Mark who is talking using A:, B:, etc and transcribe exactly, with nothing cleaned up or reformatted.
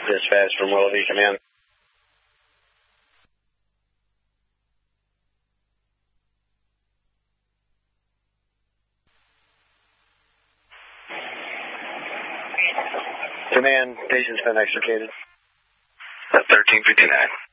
A: Dispatch from Willoughby, come in. Command, patient's been extricated.
B: thirteen fifty-nine.